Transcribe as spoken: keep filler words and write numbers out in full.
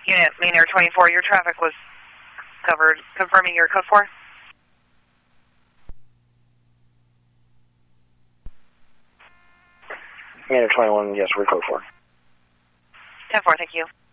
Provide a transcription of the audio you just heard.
Unit, main air twenty-four, your traffic was covered. Confirming your code four. Main air twenty-one, yes, we're code four. ten four, thank you.